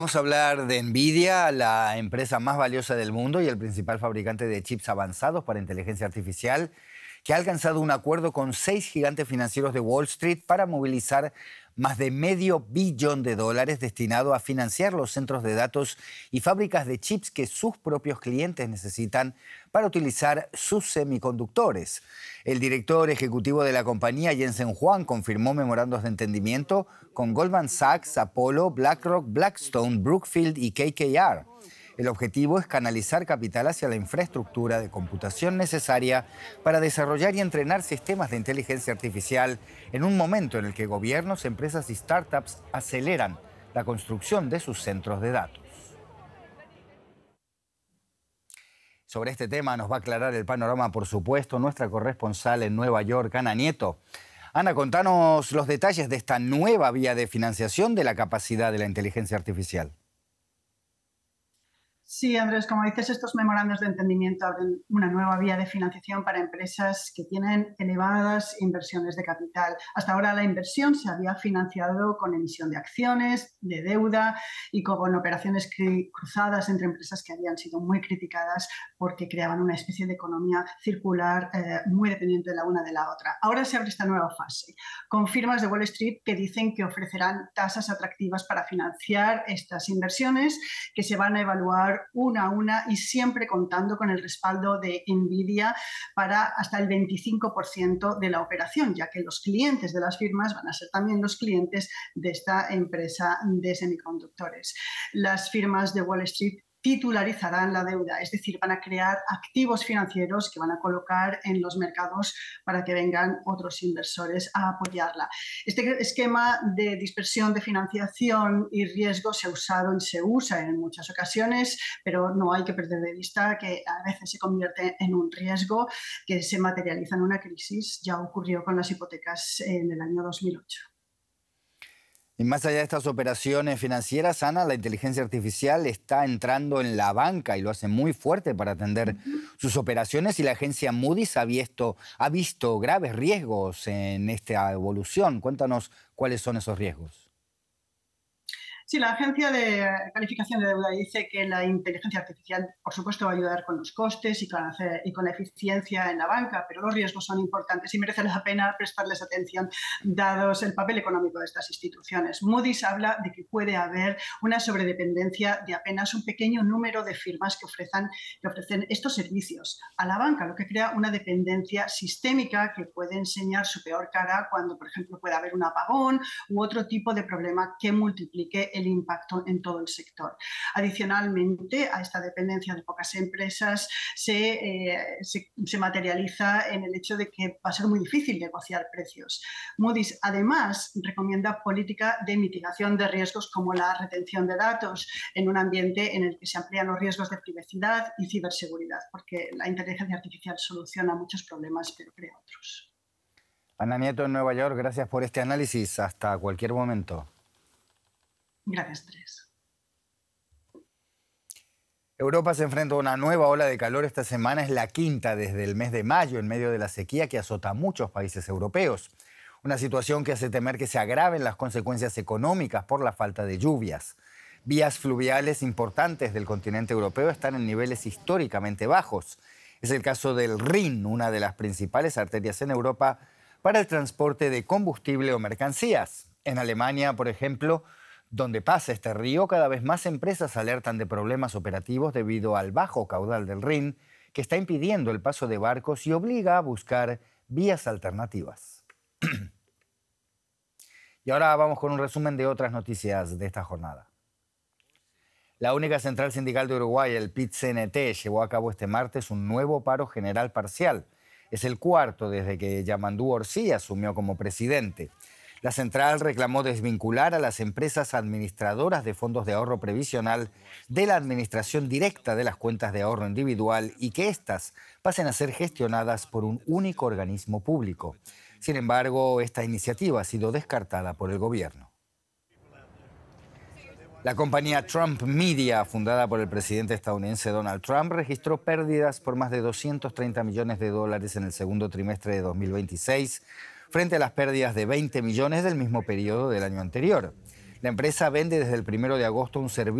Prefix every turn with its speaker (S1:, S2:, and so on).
S1: Vamos a hablar de Nvidia, la empresa más valiosa del mundo y el principal fabricante de chips avanzados para inteligencia artificial, que ha alcanzado un acuerdo con 6 gigantes financieros de Wall Street para movilizar más de $500 millones destinado a financiar los centros de datos y fábricas de chips que sus propios clientes necesitan para utilizar sus semiconductores. El director ejecutivo de la compañía, Jensen Huang, confirmó memorandos de entendimiento con Goldman Sachs, Apollo, BlackRock, Blackstone, Brookfield y KKR. El objetivo es canalizar capital hacia la infraestructura de computación necesaria para desarrollar y entrenar sistemas de inteligencia artificial en un momento en el que gobiernos, empresas y startups aceleran la construcción de sus centros de datos. Sobre este tema nos va a aclarar el panorama, por supuesto, nuestra corresponsal en Nueva York, Ana Nieto. Ana, contanos los detalles de esta nueva vía de financiación de la capacidad de la inteligencia artificial.
S2: Sí, Andrés, como dices, estos memorandos de entendimiento abren una nueva vía de financiación para empresas que tienen elevadas inversiones de capital. Hasta ahora la inversión se había financiado con emisión de acciones, de deuda y con operaciones cruzadas entre empresas que habían sido muy criticadas porque creaban una especie de economía circular muy dependiente de la una de la otra. Ahora se abre esta nueva fase con firmas de Wall Street que dicen que ofrecerán tasas atractivas para financiar estas inversiones que se van a evaluar una a una y siempre contando con el respaldo de Nvidia para hasta el 25% de la operación, ya que los clientes de las firmas van a ser también los clientes de esta empresa de semiconductores. Las firmas de Wall Street titularizarán la deuda, es decir, van a crear activos financieros que van a colocar en los mercados para que vengan otros inversores a apoyarla. Este esquema de dispersión de financiación y riesgo se ha usado y se usa en muchas ocasiones, pero no hay que perder de vista que a veces se convierte en un riesgo que se materializa en una crisis. Ya ocurrió con las hipotecas en el año 2008.
S1: Y más allá de estas operaciones financieras, Ana, la inteligencia artificial está entrando en la banca y lo hace muy fuerte para atender sus operaciones, y la agencia Moody's ha visto graves riesgos en esta evolución. Cuéntanos cuáles son esos riesgos.
S2: Sí, la agencia de calificación de deuda dice que la inteligencia artificial, por supuesto, va a ayudar con los costes y con la eficiencia en la banca, pero los riesgos son importantes y merece la pena prestarles atención, dados el papel económico de estas instituciones. Moody's habla de que puede haber una sobredependencia de apenas un pequeño número de firmas que ofrecen estos servicios a la banca, lo que crea una dependencia sistémica que puede enseñar su peor cara cuando, por ejemplo, puede haber un apagón u otro tipo de problema que multiplique el impacto en todo el sector. Adicionalmente, a esta dependencia de pocas empresas se materializa en el hecho de que va a ser muy difícil negociar precios. Moody's, además, recomienda política de mitigación de riesgos como la retención de datos en un ambiente en el que se amplían los riesgos de privacidad y ciberseguridad, porque la inteligencia artificial soluciona muchos problemas, pero crea otros.
S1: Ana Nieto en Nueva York, gracias por este análisis. Hasta cualquier momento.
S2: Gracias, Andrés.
S1: Europa se enfrenta a una nueva ola de calor esta semana. Es la quinta desde el mes de mayo, en medio de la sequía que azota a muchos países europeos. Una situación que hace temer que se agraven las consecuencias económicas por la falta de lluvias. Vías fluviales importantes del continente europeo están en niveles históricamente bajos. Es el caso del Rin, una de las principales arterias en Europa para el transporte de combustible o mercancías. En Alemania, por ejemplo, donde pasa este río, cada vez más empresas alertan de problemas operativos debido al bajo caudal del Rin, que está impidiendo el paso de barcos y obliga a buscar vías alternativas. Y ahora vamos con un resumen de otras noticias de esta jornada. La única central sindical de Uruguay, el PIT-CNT, llevó a cabo este martes un nuevo paro general parcial. Es el cuarto desde que Yamandú Orsi asumió como presidente. La central reclamó desvincular a las empresas administradoras de fondos de ahorro previsional de la administración directa de las cuentas de ahorro individual y que éstas pasen a ser gestionadas por un único organismo público. Sin embargo, esta iniciativa ha sido descartada por el gobierno. La compañía Trump Media, fundada por el presidente estadounidense Donald Trump, registró pérdidas por más de $230 millones en el segundo trimestre de 2026, frente a las pérdidas de 20 millones del mismo periodo del año anterior. La empresa vende desde el 1 de agosto un servicio